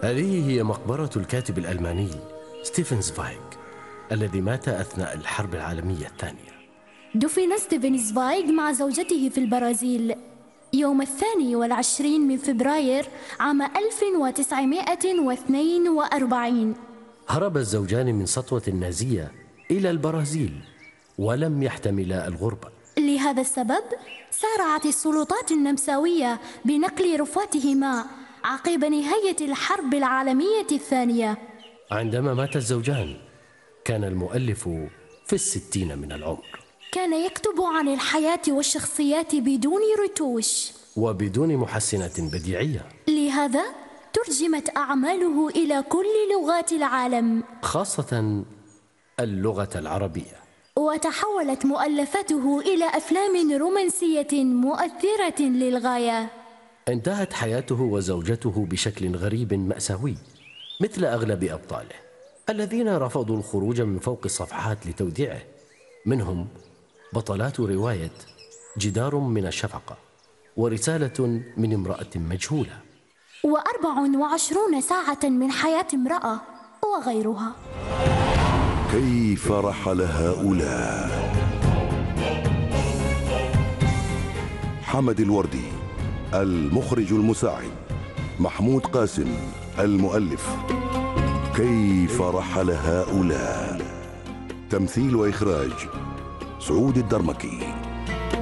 هذه هي مقبرة الكاتب الألماني ستيفن زفايغ الذي مات أثناء الحرب العالمية الثانية. دفن ستيفن زفايغ مع زوجته في البرازيل يوم 22 من فبراير عام 1942. هرب الزوجان من سطوة نازية إلى البرازيل ولم يحتملا الغربة. لهذا السبب سارعت السلطات النمساوية بنقل رفاتهما عقب نهاية الحرب العالمية الثانية. عندما مات الزوجان كان المؤلف في 60 من العمر. كان يكتب عن الحياة والشخصيات بدون رتوش وبدون محسنات بديعية، لهذا ترجمت أعماله إلى كل لغات العالم خاصة اللغة العربية، وتحولت مؤلفاته إلى أفلام رومانسية مؤثرة للغاية. انتهت حياته وزوجته بشكل غريب مأساوي مثل أغلب أبطاله الذين رفضوا الخروج من فوق الصفحات لتوديعه. منهم بطلات رواية جدار من الشفقة ورسالة من امرأة مجهولة 24 ساعة من حياة امرأة وغيرها. كيف رحل هؤلاء؟ حمد الوردي المخرج المساعد، محمود قاسم المؤلف. كيف رحل هؤلاء؟ تمثيل وإخراج سعود الدرمكي.